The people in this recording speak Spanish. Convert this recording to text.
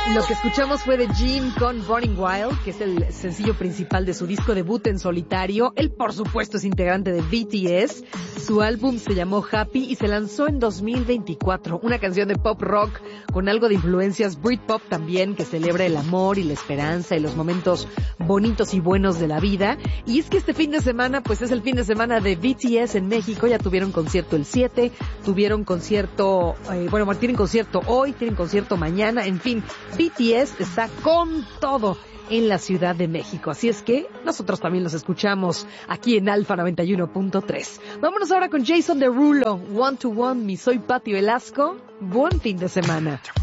Lo que escuchamos fue de Jim con Running Wild, que es el sencillo principal de su disco debut en solitario. Él, por supuesto, es integrante de BTS. Su álbum se llamó Happy y se lanzó en 2024. Una canción de pop rock con algo de influencias Britpop también, que celebra el amor y la esperanza y los momentos bonitos y buenos de la vida. Y es que este fin de semana, pues es el fin de semana de BTS en México. Ya tuvieron concierto el 7, tuvieron concierto, tienen concierto hoy, tienen concierto mañana, en fin. BTS está con todo en la Ciudad de México. Así es que nosotros también los escuchamos aquí en Alfa 91.3. Vámonos ahora con Jason Derulo, One to One. Soy Patti Velasco. Buen fin de semana.